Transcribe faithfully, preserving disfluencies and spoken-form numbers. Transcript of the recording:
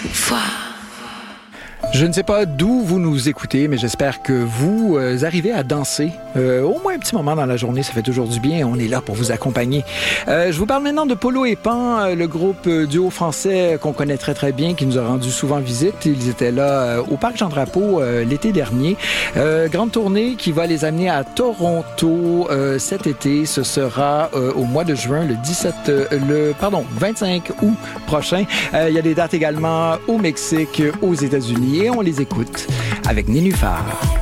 Je ne sais pas d'où vous nous écoutez, mais j'espère que vous euh, arrivez à danser euh, au moins un petit moment dans la journée. Ça fait toujours du bien. On est là pour vous accompagner. Euh, je vous parle maintenant de Polo et Pan, euh, le groupe euh, duo français qu'on connaît très très bien, qui nous a rendu souvent visite. Ils étaient là euh, au Parc Jean-Drapeau euh, l'été dernier. Euh, grande tournée qui va les amener à Toronto euh, cet été. Ce sera euh, au mois de juin, le dix-sept, euh, le pardon, vingt-cinq août prochain. Euh, il y a des dates également au Mexique, aux États-Unis. Et on les écoute avec Nénuphar.